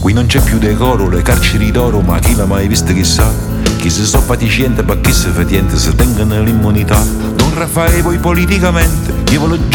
Qui non c'è più decoro, le carceri d'oro, ma chi l'ha mai visto chissà? Chi si so fatisciente, ma chi si fatiente, se tengono l'immunità. Don Raffaele poi politicamente, io voglio